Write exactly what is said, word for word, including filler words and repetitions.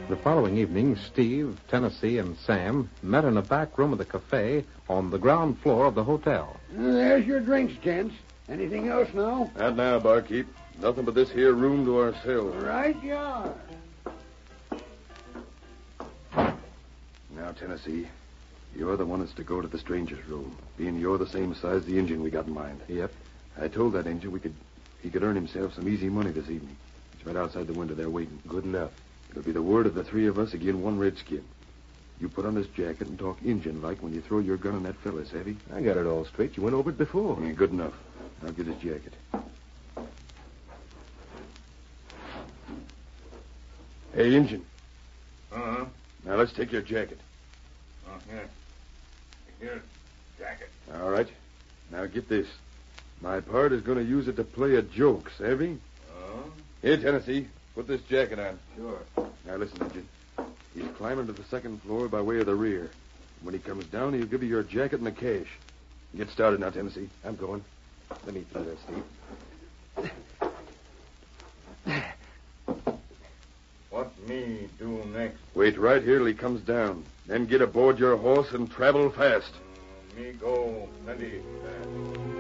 The following evening, Steve, Tennessee, and Sam met in a back room of the cafe on the ground floor of the hotel. There's your drinks, gents. Anything else now? Not now, barkeep. Nothing but this here room to ourselves. Right you are. Now, Tennessee, you're the one that's to go to the stranger's room, being you're the same size the engine we got in mind. Yep. I told that engine we could he could earn himself some easy money this evening. He's right outside the window there waiting. Good enough. It'll be the word of the three of us again one redskin. You put on this jacket and talk Injun-like when you throw your gun on that fella, savvy? I got it all straight. You went over it before. Yeah, good enough. Now get his jacket. Hey, Injun. Uh-huh. Now let's take your jacket. Oh, here. Here's jacket. All right. Now get this. My part is going to use it to play a joke, savvy? Oh? Here, Tennessee. Put this jacket on. Sure. Now listen, Injun. He's climbing to the second floor by way of the rear. When he comes down, he'll give you your jacket and the cash. Get started now, Tennessee. I'm going. Let me through there, Steve. What me do next? Wait right here till he comes down. Then get aboard your horse and travel fast. Uh, me go plenty fast.